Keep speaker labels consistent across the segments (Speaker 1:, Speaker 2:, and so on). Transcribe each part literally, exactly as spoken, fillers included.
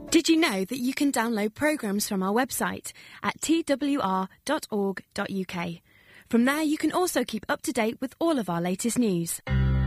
Speaker 1: Did you know that you can download programmes from our website at t w r dot org dot u k? From there, you can also keep up to date with all of our latest news.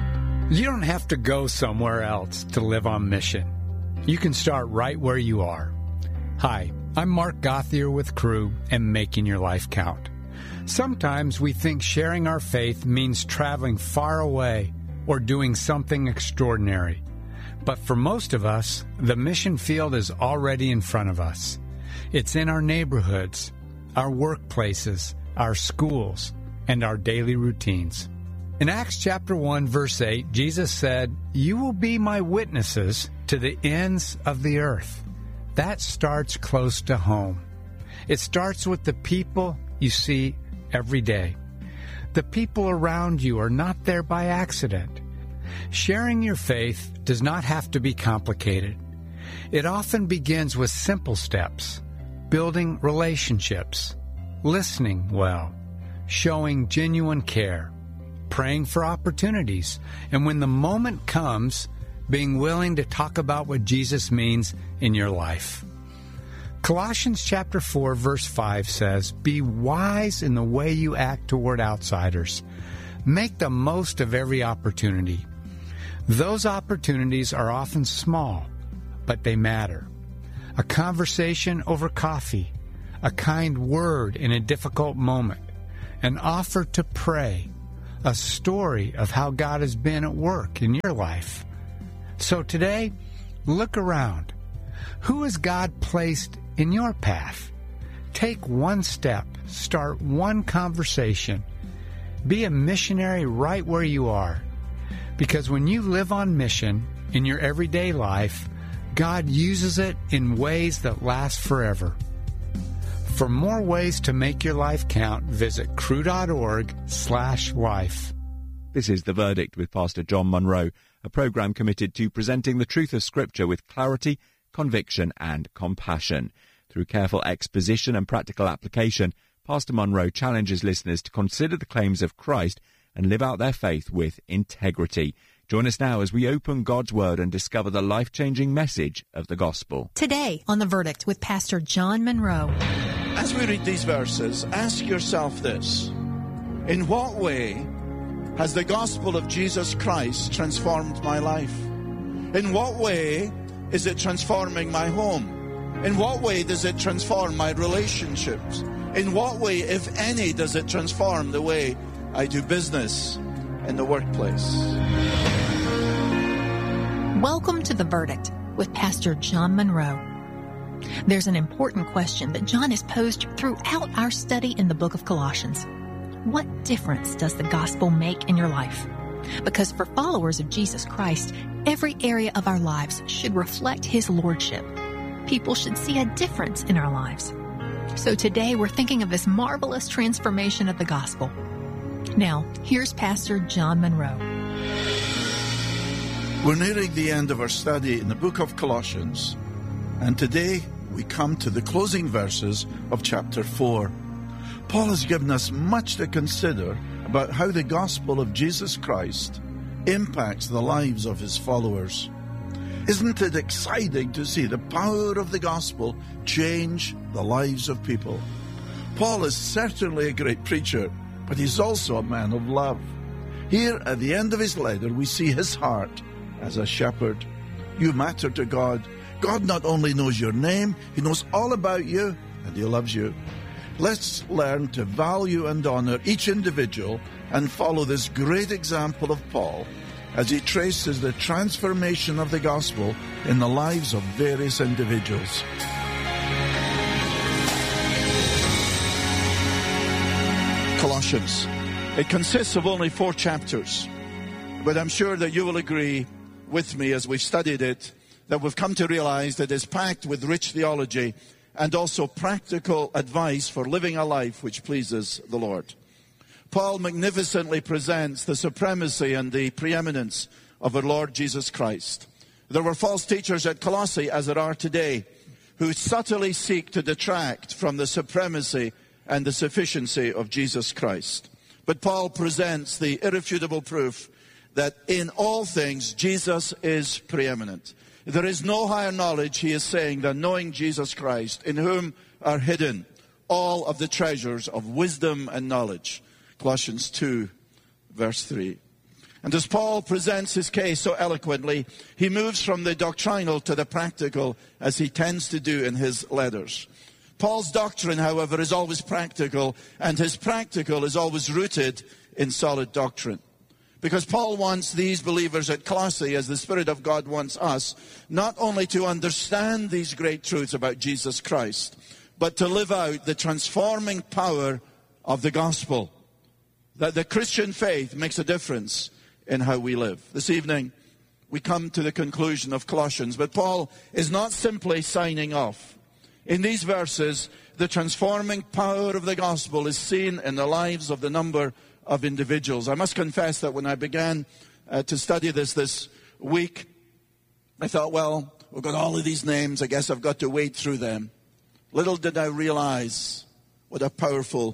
Speaker 2: You don't have to go somewhere else to live on mission. You can start right where you are. Hi, I'm Mark Gothier with Crew and Making Your Life Count. Sometimes we think sharing our faith means traveling far away or doing something extraordinary. But for most of us, the mission field is already in front of us. It's in our neighborhoods, our workplaces, our schools, and our daily routines. In Acts chapter one, verse eight, Jesus said, "You will be my witnesses to the ends of the earth." That starts close to home. It starts with the people you see every day. The people around you are not there by accident. Sharing your faith does not have to be complicated. It often begins with simple steps: building relationships, listening well, showing genuine care, praying for opportunities, and when the moment comes, being willing to talk about what Jesus means in your life. Colossians chapter four, verse five says, "Be wise in the way you act toward outsiders. Make the most of every opportunity." Those opportunities are often small, but they matter. A conversation over coffee, a kind word in a difficult moment, an offer to pray, a story of how God has been at work in your life. So today, look around. Who has God placed in your path? Take one step, start one conversation. Be a missionary right where you are. Because when you live on mission in your everyday life, God uses it in ways that last forever. For more ways to make your life count, visit crew.org slash life.
Speaker 3: This is The Verdict with Pastor John Munro, a program committed to presenting the truth of Scripture with clarity, conviction and compassion. Through careful exposition and practical application, Pastor Munro challenges listeners to consider the claims of Christ and live out their faith with integrity. Join us now as we open God's Word and discover the life-changing message of the gospel.
Speaker 4: Today on The Verdict with Pastor John Munro.
Speaker 5: As we read these verses, ask yourself this: in what way has the gospel of Jesus Christ transformed my life? In what way is it transforming my home? In what way does it transform my relationships? In what way, if any, does it transform the way I do business in the workplace?
Speaker 4: Welcome to The Verdict with Pastor John Munro. There's an important question that John has posed throughout our study in the book of Colossians. What difference does the gospel make in your life? Because for followers of Jesus Christ, every area of our lives should reflect His lordship. People should see a difference in our lives. So today we're thinking of this marvelous transformation of the gospel. Now, here's Pastor John Munro.
Speaker 5: We're nearing the end of our study in the book of Colossians, and today we come to the closing verses of chapter four. Paul has given us much to consider about how the gospel of Jesus Christ impacts the lives of his followers. Isn't it exciting to see the power of the gospel change the lives of people? Paul is certainly a great preacher, but he's also a man of love. Here at the end of his letter, we see his heart as a shepherd. You matter to God. God not only knows your name, He knows all about you, and He loves you. Let's learn to value and honor each individual and follow this great example of Paul as he traces the transformation of the gospel in the lives of various individuals. Colossians. It consists of only four chapters, but I'm sure that you will agree with me as we've studied it that we've come to realize that it's packed with rich theology and also practical advice for living a life which pleases the Lord. Paul magnificently presents the supremacy and the preeminence of our Lord Jesus Christ. There were false teachers at Colossae, as there are today, who subtly seek to detract from the supremacy and the sufficiency of Jesus Christ. But Paul presents the irrefutable proof that in all things Jesus is preeminent. There is no higher knowledge, he is saying, than knowing Jesus Christ, in whom are hidden all of the treasures of wisdom and knowledge. Colossians two, verse three. And as Paul presents his case so eloquently, he moves from the doctrinal to the practical, as he tends to do in his letters. Paul's doctrine, however, is always practical, and his practical is always rooted in solid doctrine. Because Paul wants these believers at Colossae, as the Spirit of God wants us, not only to understand these great truths about Jesus Christ, but to live out the transforming power of the gospel. That the Christian faith makes a difference in how we live. This evening, we come to the conclusion of Colossians, but Paul is not simply signing off. In these verses, the transforming power of the gospel is seen in the lives of the number of individuals. I must confess that when I began uh, to study this this week, I thought, well, we've got all of these names. I guess I've got to wade through them. Little did I realize what a powerful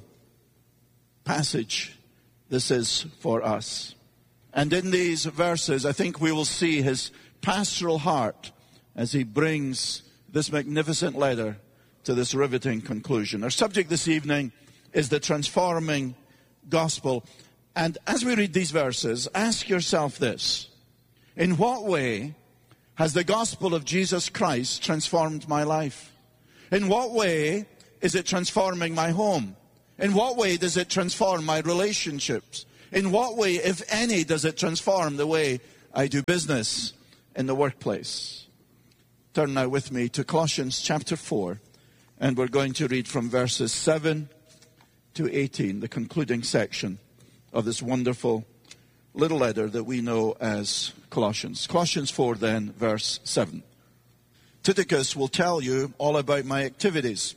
Speaker 5: passage this is for us. And in these verses, I think we will see his pastoral heart as he brings this magnificent letter to this riveting conclusion. Our subject this evening is the transforming gospel. And as we read these verses, ask yourself this: in what way has the gospel of Jesus Christ transformed my life? In what way is it transforming my home? In what way does it transform my relationships? In what way, if any, does it transform the way I do business in the workplace? Turn now with me to Colossians chapter four, and we're going to read from verses seven to eighteen, the concluding section of this wonderful little letter that we know as Colossians. Colossians four then, verse seven. Tychicus will tell you all about my activities.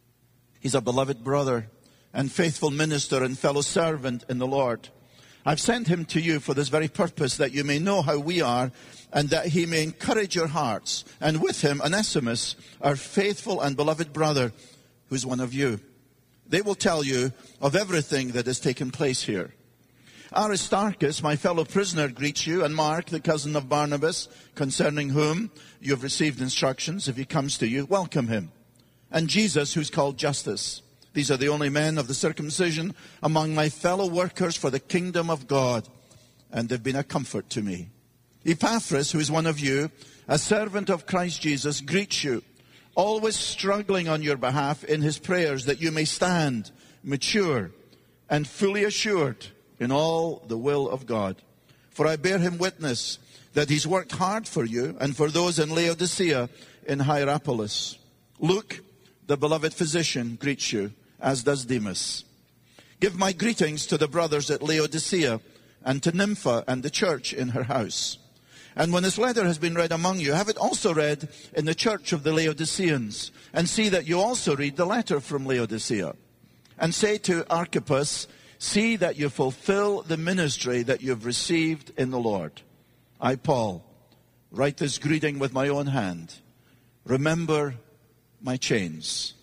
Speaker 5: He's a beloved brother and faithful minister and fellow servant in the Lord. I've sent him to you for this very purpose, that you may know how we are, and that he may encourage your hearts. And with him, Onesimus, our faithful and beloved brother, who's one of you. They will tell you of everything that has taken place here. Aristarchus, my fellow prisoner, greets you, and Mark, the cousin of Barnabas, concerning whom you have received instructions. If he comes to you, welcome him. And Jesus, who's called Justus. These are the only men of the circumcision among my fellow workers for the kingdom of God, and they've been a comfort to me. Epaphras, who is one of you, a servant of Christ Jesus, greets you, always struggling on your behalf in his prayers, that you may stand mature and fully assured in all the will of God. For I bear him witness that he's worked hard for you and for those in Laodicea in Hierapolis. Luke, the beloved physician, greets you, as does Demas. Give my greetings to the brothers at Laodicea and to Nympha and the church in her house. And when this letter has been read among you, have it also read in the church of the Laodiceans, and see that you also read the letter from Laodicea. And say to Archippus, see that you fulfill the ministry that you have received in the Lord. I, Paul, write this greeting with my own hand. Remember my chains.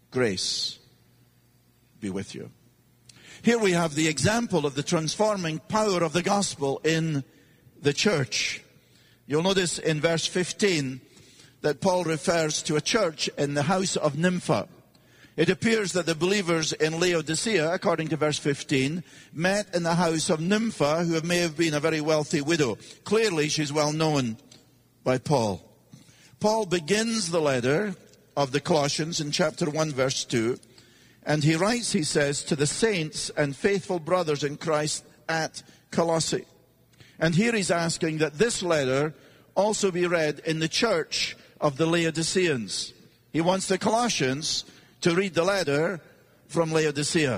Speaker 5: Grace be with you. Here we have the example of the transforming power of the gospel in the church. You'll notice in verse fifteen that Paul refers to a church in the house of Nympha. It appears that the believers in Laodicea, according to verse fifteen, met in the house of Nympha, who may have been a very wealthy widow. Clearly, she's well known by Paul. Paul begins the letter of the Colossians in chapter one, verse two, and he writes, he says, to the saints and faithful brothers in Christ at Colossae. And here he's asking that this letter also be read in the church of the Laodiceans. He wants the Colossians to read the letter from Laodicea.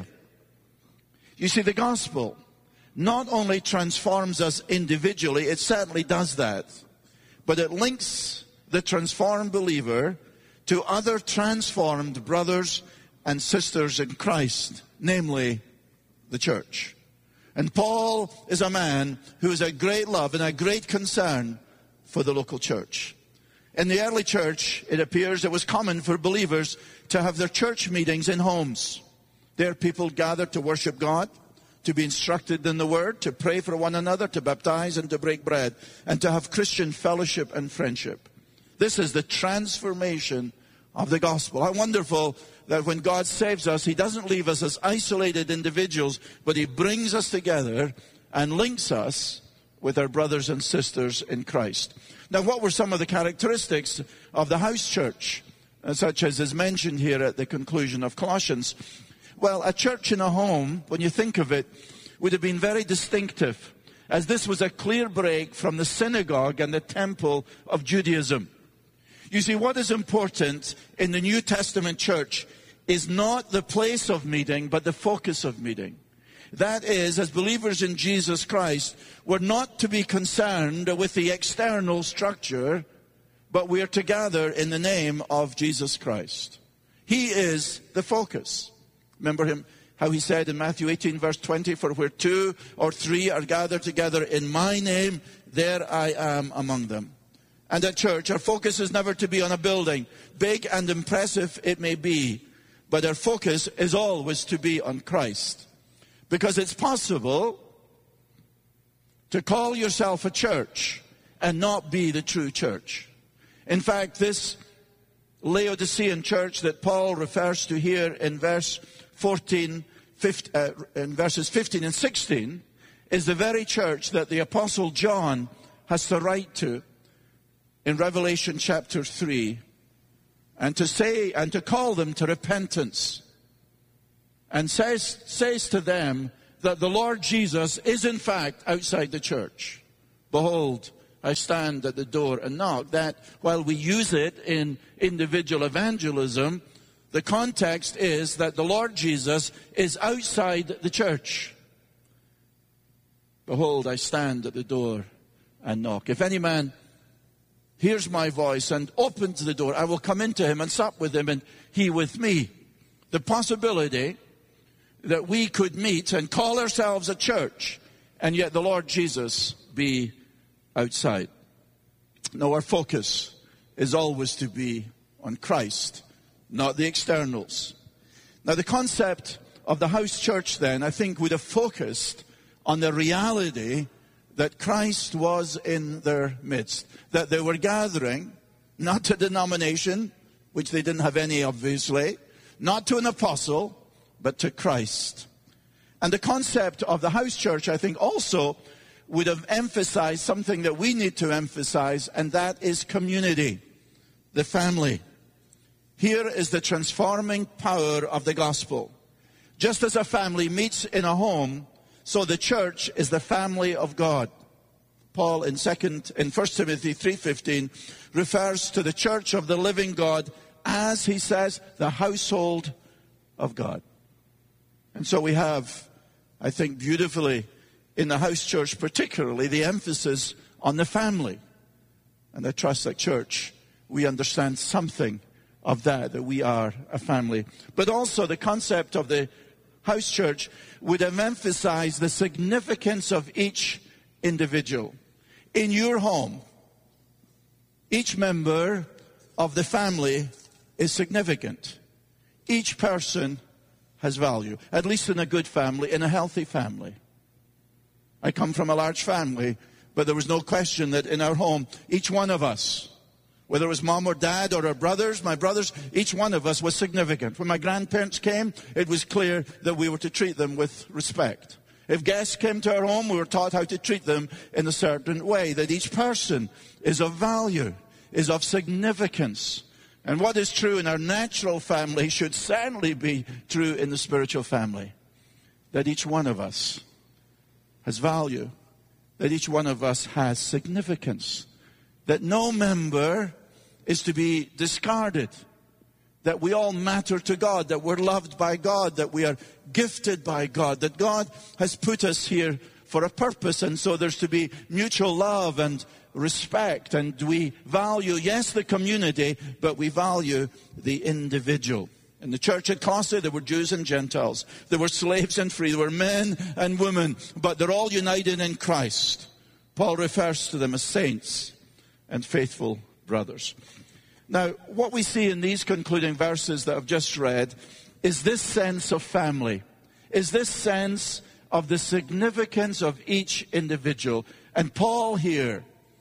Speaker 5: You see, the gospel not only transforms us individually, it certainly does that, but it links the transformed believer to other transformed brothers and sisters in Christ, namely the church. And Paul is a man who has a great love and a great concern for the local church. In the early church, it appears it was common for believers to have their church meetings in homes. There people gathered to worship God, to be instructed in the Word, to pray for one another, to baptize and to break bread, and to have Christian fellowship and friendship. This is the transformation of the gospel. How wonderful that when God saves us, he doesn't leave us as isolated individuals, but he brings us together and links us with our brothers and sisters in Christ. Now, what were some of the characteristics of the house church, such as is mentioned here at the conclusion of Colossians? Well, a church in a home, when you think of it, would have been very distinctive, as this was a clear break from the synagogue and the temple of Judaism. You see, what is important in the New Testament church is not the place of meeting, but the focus of meeting. That is, as believers in Jesus Christ, we're not to be concerned with the external structure, but we are to gather in the name of Jesus Christ. He is the focus. Remember him, how he said in Matthew eighteen, verse twenty, "For where two or three are gathered together in my name, there I am among them." And at church, our focus is never to be on a building. Big and impressive it may be, but our focus is always to be on Christ. Because it's possible to call yourself a church and not be the true church. In fact, this Laodicean church that Paul refers to here in verse fourteen, fifteen, uh, in verses fifteen and sixteen, is the very church that the Apostle John has to write to in Revelation chapter three, and to say and to call them to repentance, and says says to them that the Lord Jesus is in fact outside the church. Behold, I stand at the door and knock. That while we use it in individual evangelism, the context is that the Lord Jesus is outside the church. Behold, I stand at the door and knock. If any man hears my voice and opens the door, I will come into him and sup with him and he with me. The possibility that we could meet and call ourselves a church and yet the Lord Jesus be outside. No, our focus is always to be on Christ, not the externals. Now, the concept of the house church then, I think, would have focused on the reality that Christ was in their midst, that they were gathering, not to denomination, which they didn't have any, obviously, not to an apostle, but to Christ. And the concept of the house church, I think, also would have emphasized something that we need to emphasize, and that is community, the family. Here is the transforming power of the gospel. Just as a family meets in a home, so the church is the family of God. Paul in second in First Timothy three fifteen refers to the church of the living God as, he says, the household of God. And so we have, I think, beautifully in the house church particularly, the emphasis on the family. And I trust that church, we understand something of that, that we are a family. But also the concept of the house church would have emphasized the significance of each individual. In your home, each member of the family is significant. Each person has value, at least in a good family, in a healthy family. I come from a large family, but there was no question that in our home, each one of us, whether it was mom or dad or our brothers, my brothers, each one of us was significant. When my grandparents came, it was clear that we were to treat them with respect. If guests came to our home, we were taught how to treat them in a certain way, that each person is of value, is of significance. And what is true in our natural family should certainly be true in the spiritual family. That each one of us has value, that each one of us has significance, that no member is to be discarded, that we all matter to God, that we're loved by God, that we are gifted by God, that God has put us here for a purpose, and so there's to be mutual love and respect, and we value, yes, the community, but we value the individual. In the church at Colossae, there were Jews and Gentiles. There were slaves and free. There were men and women. But they're all united in Christ. Paul refers to them as saints and faithful brothers. Now, what we see in these concluding verses that I've just read is this sense of family. Is this sense of the significance of each individual. And Paul here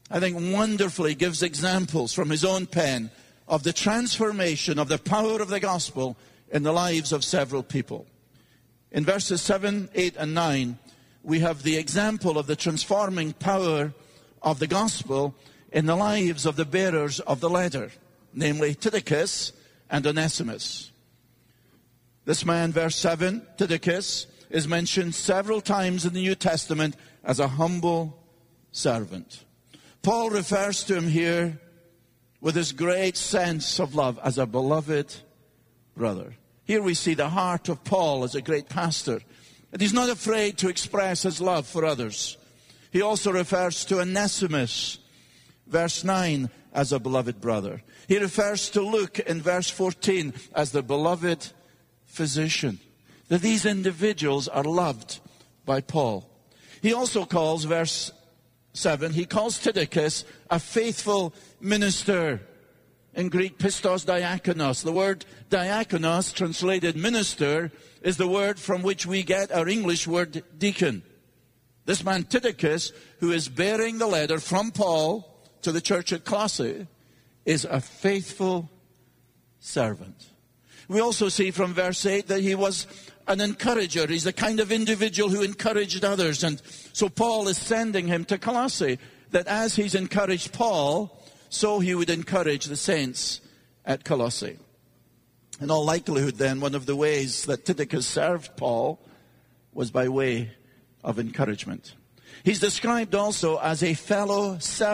Speaker 5: I think wonderfully gives examples from his own pen of the transformation of the power of the gospel in the lives of several people. In verses seven, eight, and nine, we have the example of the transforming power of the gospel in the lives of the bearers of the letter, namely Tychicus and Onesimus. This man, verse seven, Tychicus, is mentioned several times in the New Testament as a humble servant. Paul refers to him here with his great sense of love as a beloved brother. Here we see the heart of Paul as a great pastor. And he's not afraid to express his love for others. He also refers to Onesimus, verse nine, as a beloved brother. He refers to Luke in verse fourteen as the beloved physician. That these individuals are loved by Paul. He also calls, verse seven, he calls Tychicus a faithful minister. In Greek, pistos diakonos. The word diakonos, translated minister, is the word from which we get our English word deacon. This man Tychicus, who is bearing the letter from Paul to the church at Colossae, is a faithful servant. We also see from verse eight that he was an encourager. He's the kind of individual who encouraged others. And so Paul is sending him to Colossae, that as he's encouraged Paul, so he would encourage the saints at Colossae. In all likelihood, then, one of the ways that Tychicus served Paul was by way of encouragement. He's described also as a fellow servant.